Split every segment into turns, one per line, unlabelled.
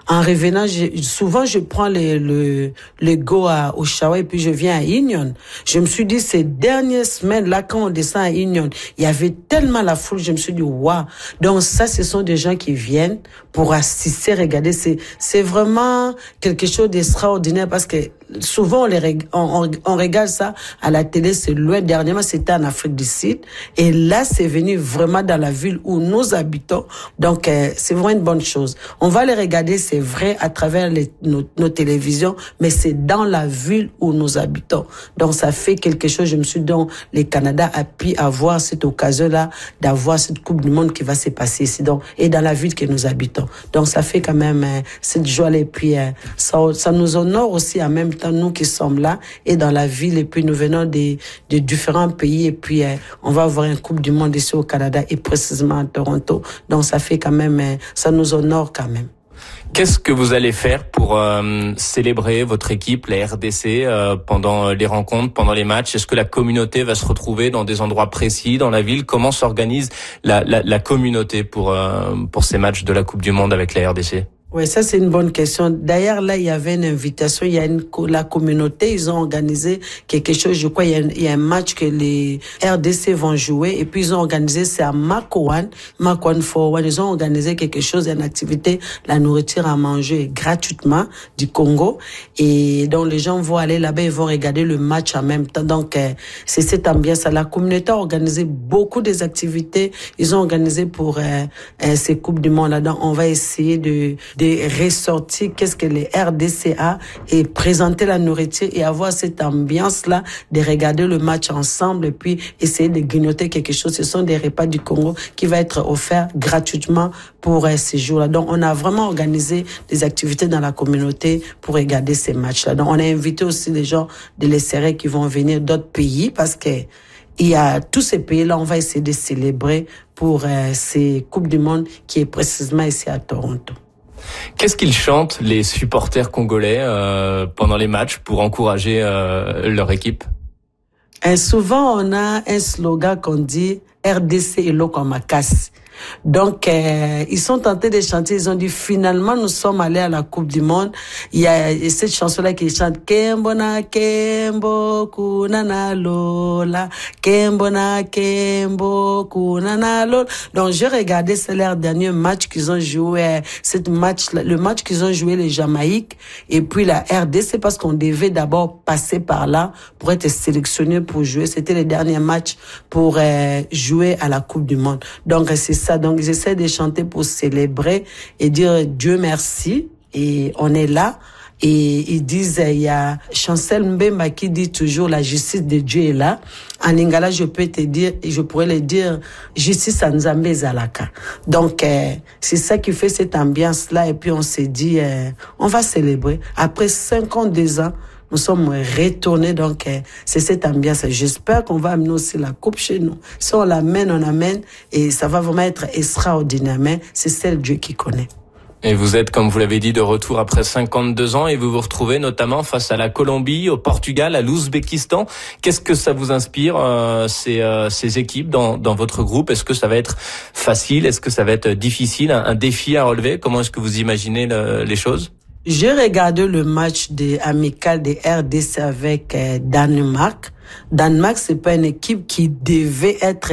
En revenant, souvent je prends le go à Oshawa et puis je viens à Union. Je me suis dit, ces dernières semaines, là, quand on descend à Union, il y avait tellement la foule, je me suis dit, waouh. Donc ça, ce sont des gens qui viennent pour assister, regarder. C'est vraiment quelque chose d'extraordinaire parce que souvent on regarde ça à la télé, c'est loin. Dernièrement, c'était en Afrique du Sud. Et là, c'est venu vraiment dans la ville où nous habitons. Donc, c'est vraiment une bonne chose. On va les regarder, c'est vrai, à travers nos télévisions, mais c'est dans la ville où nous habitons. Donc, ça fait quelque chose. Je me suis dit, donc, le Canada a pu avoir cette occasion-là d'avoir cette Coupe du Monde qui va se passer ici, donc, et dans la ville que nous habitons. Donc, ça fait quand même cette joie-là. Et puis, ça nous honore aussi en même temps, nous qui sommes là, et dans la ville. Et puis, nous venons de différents pays. Et puis, on va avoir une Coupe du Monde ici au Canada, et précisément à Toronto. Donc, ça fait quand même, ça nous honore quand même.
Qu'est-ce que vous allez faire pour célébrer votre équipe, la RDC, pendant les rencontres, pendant les matchs? Est-ce que la communauté va se retrouver dans des endroits précis dans la ville? Comment s'organise la communauté pour ces matchs de la Coupe du Monde avec la RDC?
Oui, ça c'est une bonne question. D'ailleurs, là, il y avait une invitation, la communauté, ils ont organisé quelque chose, je crois, il y a un match que les RDC vont jouer, et puis ils ont organisé, c'est à Makwan for One, ils ont organisé quelque chose, une activité, la nourriture à manger gratuitement du Congo, et donc les gens vont aller là-bas, ils vont regarder le match en même temps. Donc, c'est cette ambiance. La communauté a organisé beaucoup des activités, ils ont organisé pour ces Coupes du Monde là. Donc, on va essayer de ressortir qu'est-ce que les RDC a et présenter la nourriture et avoir cette ambiance-là de regarder le match ensemble et puis essayer de grignoter quelque chose. Ce sont des repas du Congo qui va être offerts gratuitement pour ces jours-là. Donc, on a vraiment organisé des activités dans la communauté pour regarder ces matchs-là. Donc, on a invité aussi des gens de l'ESRE qui vont venir d'autres pays parce que il y a tous ces pays-là, on va essayer de célébrer pour ces Coupes du Monde qui est précisément ici à Toronto.
Qu'est-ce qu'ils chantent, les supporters congolais, pendant les matchs pour encourager leur équipe?
Souvent, on a un slogan qu'on dit « RDC et Lokomakasi ». Donc, ils sont tentés de chanter, ils ont dit finalement nous sommes allés à la Coupe du Monde. Il y a cette chanson-là qui chante Kembo na Kembo kunana lola, Kembo na Kembo kunana lola. Donc, j'ai regardé, c'est leur dernier match qu'ils ont joué, le match qu'ils ont joué les Jamaïques et puis la RDC parce qu'on devait d'abord passer par là pour être sélectionné pour jouer. C'était le dernier match pour jouer à la Coupe du Monde. Donc, c'est ça. Donc, ils essaient de chanter pour célébrer et dire Dieu merci. Et on est là. Et ils disent, il y a Chancel Mbemba qui dit toujours la justice de Dieu est là. En lingala, je pourrais le dire, justice à Nzambe Zalaka. Donc, c'est ça qui fait cette ambiance-là. Et puis, on s'est dit, on va célébrer. Après 52 ans, nous sommes retournés, donc c'est cette ambiance. J'espère qu'on va amener aussi la coupe chez nous. Si on l'amène, on amène, et ça va vraiment être extraordinaire. Mais c'est celle Dieu qui connaît.
Et vous êtes, comme vous l'avez dit, de retour après 52 ans et vous vous retrouvez notamment face à la Colombie, au Portugal, à l'Ouzbékistan. Qu'est-ce que ça vous inspire, ces équipes dans votre groupe? Est-ce que ça va être facile? Est-ce que ça va être difficile? Un défi à relever? Comment est-ce que vous imaginez les choses?
J'ai regardé le match amical des RDC avec Danemark. Danemark, c'est pas une équipe qui devait être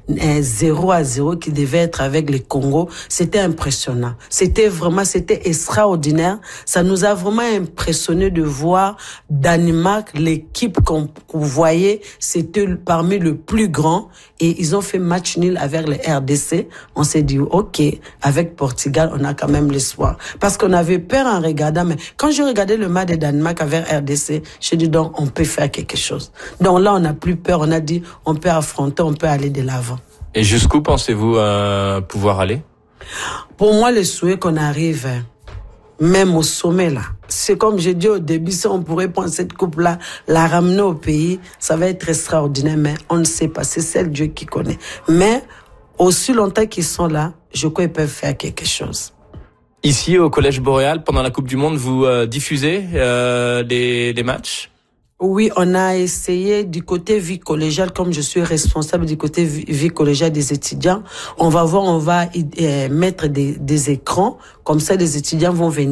0-0, qui devait être avec le Congo. C'était impressionnant. C'était extraordinaire. Ça nous a vraiment impressionné de voir Danemark, l'équipe qu'on voyait, c'était parmi le plus grand. Et ils ont fait match nul avec le RDC. On s'est dit, OK, avec Portugal, on a quand même l'espoir. Parce qu'on avait peur en regardant. Mais quand je regardais le match de Danemark avec RDC, j'ai dit, donc, on peut faire quelque chose. Donc là, on n'a plus peur. On a dit, on peut affronter, on peut aller de l'avant.
Et jusqu'où pensez-vous pouvoir aller?
Pour moi, le souhait qu'on arrive même au sommet, là. C'est comme j'ai dit au début, si on pourrait prendre cette coupe-là, la ramener au pays, ça va être extraordinaire, mais on ne sait pas. C'est seul Dieu qui connaît. Mais aussi longtemps qu'ils sont là, je crois qu'ils peuvent faire quelque chose.
Ici, au Collège Boréal, pendant la Coupe du Monde, vous diffusez des matchs?
Oui, on a essayé du côté vie collégiale, comme je suis responsable du côté vie collégiale des étudiants. On va mettre des écrans, comme ça les étudiants vont venir.